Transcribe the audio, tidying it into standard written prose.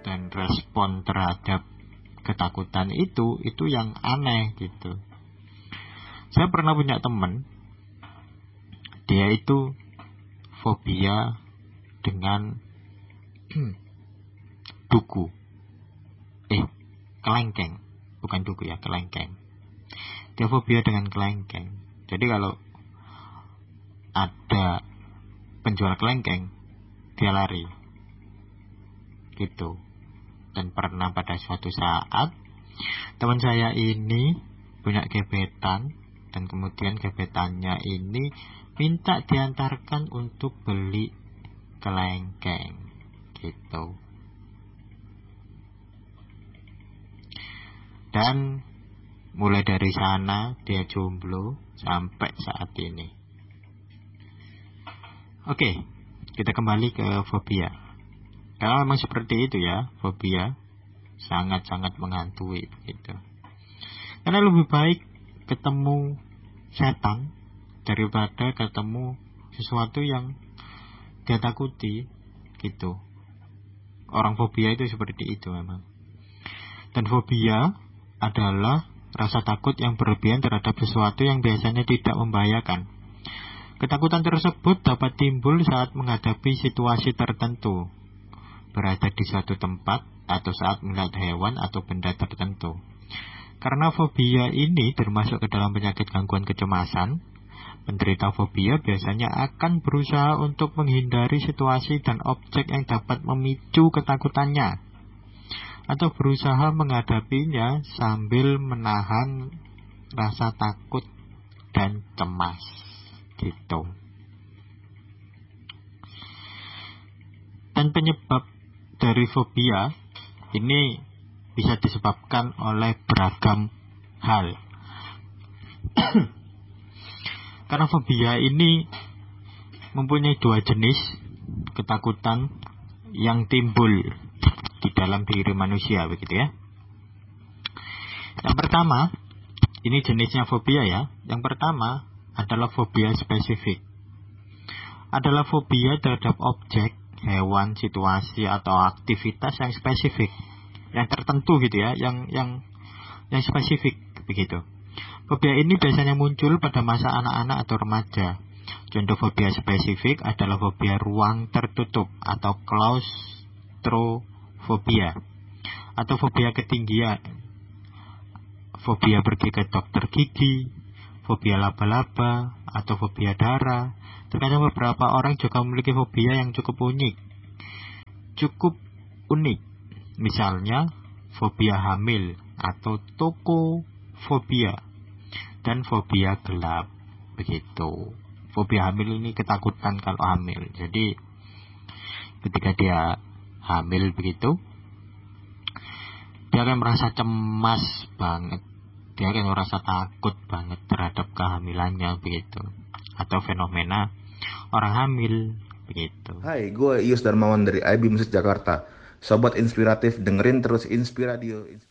dan respon terhadap ketakutan itu yang aneh gitu. Saya pernah punya teman, dia itu fobia dengan duku. Kelengkeng. Bukan duku ya, kelengkeng. Dia fobia dengan kelengkeng. Jadi kalau ada penjual kelengkeng, dia lari. Gitu. Dan pernah pada suatu saat teman saya ini punya gebetan, dan kemudian gebetannya ini minta diantarkan untuk beli kelengkeng gitu. Dan mulai dari sana dia jomblo sampai saat ini. Oke, kita kembali ke fobia. Karena memang seperti itu ya, fobia sangat-sangat menghantui begitu. Karena lebih baik ketemu setan daripada ketemu sesuatu yang dia takuti gitu. Orang fobia itu seperti itu memang. Dan fobia adalah rasa takut yang berlebihan terhadap sesuatu yang biasanya tidak membahayakan. Ketakutan tersebut dapat timbul saat menghadapi situasi tertentu, berada di suatu tempat, atau saat melihat hewan atau benda tertentu. Karena fobia ini termasuk ke dalam penyakit gangguan kecemasan, penderita fobia biasanya akan berusaha untuk menghindari situasi dan objek yang dapat memicu ketakutannya, atau berusaha menghadapinya sambil menahan rasa takut dan cemas gitu. Dan penyebab dari fobia ini bisa disebabkan oleh beragam hal. Karena fobia ini mempunyai dua jenis ketakutan yang timbul di dalam diri manusia begitu ya. Yang pertama, ini jenisnya fobia ya. Yang pertama adalah fobia spesifik. Adalah fobia terhadap objek, hewan, situasi atau aktivitas yang spesifik, yang tertentu gitu ya, yang spesifik begitu. Fobia ini biasanya muncul pada masa anak-anak atau remaja. Contoh fobia spesifik adalah fobia ruang tertutup atau klaustrofobia, atau fobia ketinggian, fobia pergi ke dokter gigi, fobia laba-laba, atau fobia darah. Terkadang beberapa orang juga memiliki fobia yang cukup unik. Misalnya fobia hamil atau tokofobia dan fobia gelap begitu. Fobia hamil ini ketakutan kalau hamil. Jadi ketika dia hamil begitu, dia akan merasa cemas banget. Dia akan merasa takut banget terhadap kehamilannya begitu. Atau fenomena orang hamil begitu. Hai, gue Ius Darmawan dari IB Musik Jakarta. Sobat inspiratif, dengerin terus Inspiradio.